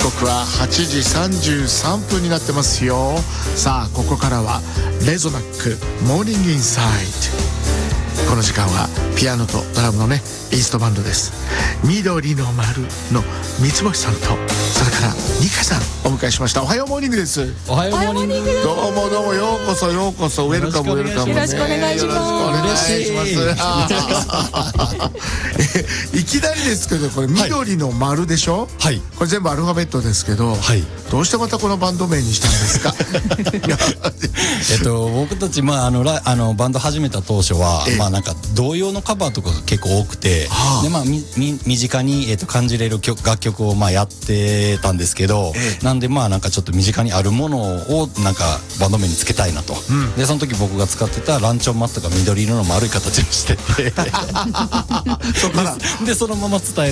刻は8時33分になってますよ。さあここからはレゾナックモーニングインサイド。この時間はピアノとドラムのねインストバンドです。緑の丸の三つ星さんと、それからニカさんお迎えしました。おはようモーニングです。 おはようモーニング。 どうもどうも、ようこそようこそ、ウェルカムウェルカム、 よろしくお願いします。 よろしくお願いします。いきなりですけど、これ緑の丸でしょ。 はい、 これ全部アルファベットですけど、 はい、 どうしてまたこのバンド名にしたんですか。 僕たちバンド始めた当初は、なんか童謡のカバーとかが結構多くて、で身近に感じれる楽曲をやってたんですけど、なんでなんかちょっと身近にあるものをなんかバンド名につけたいなと、でその時僕が使ってたランチョンマットが緑色の丸い形をしててそこからでそのまま伝え